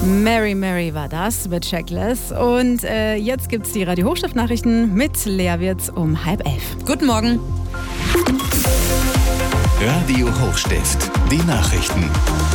Mary Mary war das mit Checkless. Und jetzt gibt's die Radio Hochstift-Nachrichten mit Lea Wirz um 10:30. Guten Morgen. Radio Hochstift, die Nachrichten.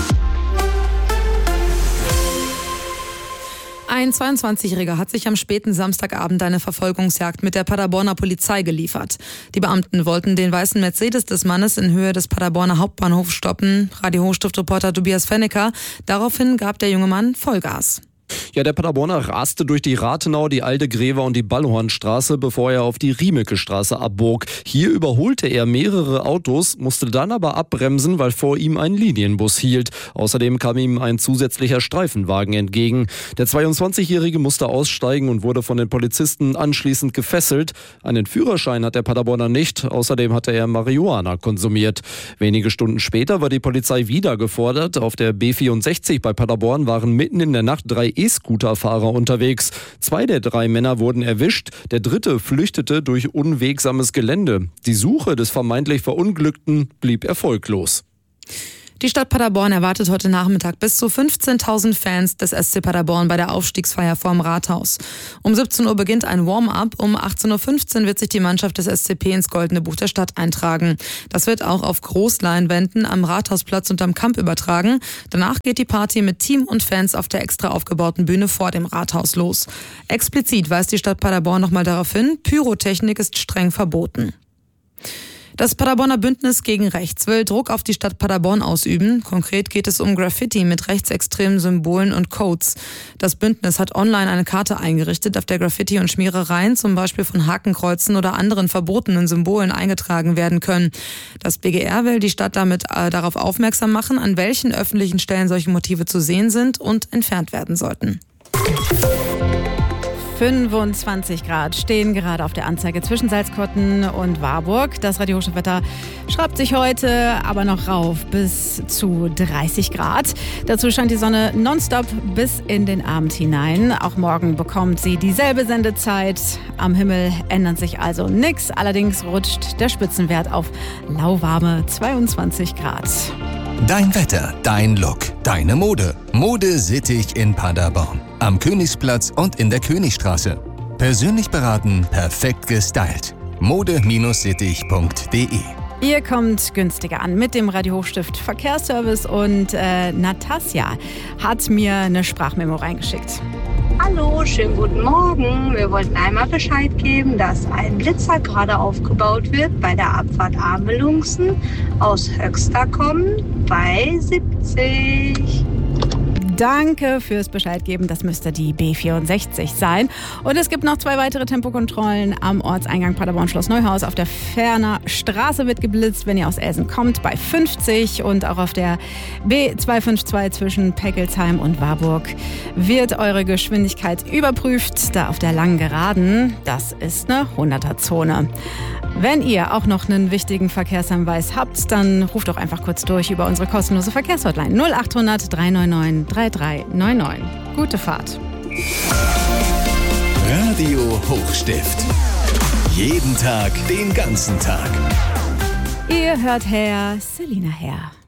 Ein 22-Jähriger hat sich am späten Samstagabend eine Verfolgungsjagd mit der Paderborner Polizei geliefert. Die Beamten wollten den weißen Mercedes des Mannes in Höhe des Paderborner Hauptbahnhofs stoppen. Radio Hochstift-Reporter Tobias Fennecker. Daraufhin gab der junge Mann Vollgas. Ja, der Paderborner raste durch die Rathenau, die Alte Grever und die Ballhornstraße, bevor er auf die Riemecke-Straße abbog. Hier überholte er mehrere Autos, musste dann aber abbremsen, weil vor ihm ein Linienbus hielt. Außerdem kam ihm ein zusätzlicher Streifenwagen entgegen. Der 22-Jährige musste aussteigen und wurde von den Polizisten anschließend gefesselt. Einen Führerschein hat der Paderborner nicht. Außerdem hatte er Marihuana konsumiert. Wenige Stunden später war die Polizei wieder gefordert. Auf der B64 bei Paderborn waren mitten in der Nacht 3 E-Scooter-Fahrer unterwegs. 2 der 3 Männer wurden erwischt, der 3. flüchtete durch unwegsames Gelände. Die Suche des vermeintlich Verunglückten blieb erfolglos. Die Stadt Paderborn erwartet heute Nachmittag bis zu 15.000 Fans des SC Paderborn bei der Aufstiegsfeier vorm Rathaus. Um 17 Uhr beginnt ein Warm-up, um 18.15 Uhr wird sich die Mannschaft des SCP ins Goldene Buch der Stadt eintragen. Das wird auch auf Großleinwänden am Rathausplatz und am Kamp übertragen. Danach geht die Party mit Team und Fans auf der extra aufgebauten Bühne vor dem Rathaus los. Explizit weist die Stadt Paderborn nochmal darauf hin, Pyrotechnik ist streng verboten. Das Paderborner Bündnis gegen Rechts will Druck auf die Stadt Paderborn ausüben. Konkret geht es um Graffiti mit rechtsextremen Symbolen und Codes. Das Bündnis hat online eine Karte eingerichtet, auf der Graffiti und Schmierereien, zum Beispiel von Hakenkreuzen oder anderen verbotenen Symbolen, eingetragen werden können. Das BGR will die Stadt damit darauf aufmerksam machen, an welchen öffentlichen Stellen solche Motive zu sehen sind und entfernt werden sollten. 25 Grad stehen gerade auf der Anzeige zwischen Salzkotten und Warburg. Das Radio Hochstift-Wetter schraubt sich heute aber noch rauf bis zu 30 Grad. Dazu scheint die Sonne nonstop bis in den Abend hinein. Auch morgen bekommt sie dieselbe Sendezeit. Am Himmel ändert sich also nichts. Allerdings rutscht der Spitzenwert auf lauwarme 22 Grad. Dein Wetter, dein Look, deine Mode. Mode Sittich in Paderborn. Am Königsplatz und in der Königstraße. Persönlich beraten, perfekt gestylt. mode-sittich.de. Ihr kommt günstiger an mit dem Radio Hochstift Verkehrsservice und Natasja hat mir eine Sprachmemo reingeschickt. Hallo, schönen guten Morgen. Wir wollten einmal Bescheid geben, dass ein Blitzer gerade aufgebaut wird bei der Abfahrt Amelungsen aus Höxter kommen bei 70. Danke fürs Bescheid geben. Das müsste die B64 sein. Und es gibt noch 2 weitere Tempokontrollen am Ortseingang Paderborn-Schloss Neuhaus. Auf der Ferner Straße wird geblitzt, wenn ihr aus Elsen kommt, bei 50. Und auch auf der B252 zwischen Peckelsheim und Warburg wird eure Geschwindigkeit überprüft. Da auf der langen Geraden, das ist eine 100er-Zone. Wenn ihr auch noch einen wichtigen Verkehrshinweis habt, dann ruft doch einfach kurz durch über unsere kostenlose Verkehrshotline 0800 399 3399. Gute Fahrt. Radio Hochstift. Jeden Tag, den ganzen Tag. Ihr hört Selina Herr.